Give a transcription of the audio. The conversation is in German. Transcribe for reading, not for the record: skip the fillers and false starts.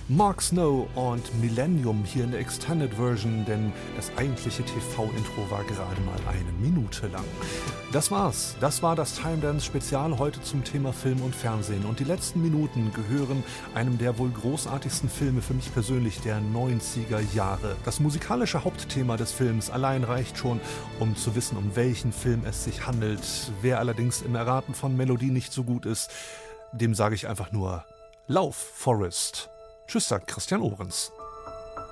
Mark Snow und Millennium hier in der Extended Version, denn das eigentliche TV-Intro war gerade mal 1 Minute lang. Das war's. Das war das Time Dance Spezial heute zum Thema Film und Fernsehen. Und die letzten Minuten gehören einem der wohl großartigsten Filme für mich persönlich der 90er Jahre. Das musikalische Hauptthema des Films allein reicht schon, um zu wissen, um welchen Film es sich handelt. Wer allerdings im Erraten von Melodie nicht so gut ist, dem sage ich einfach nur: Lauf, Forrest. Tschüss, sagt Christian Ohrens.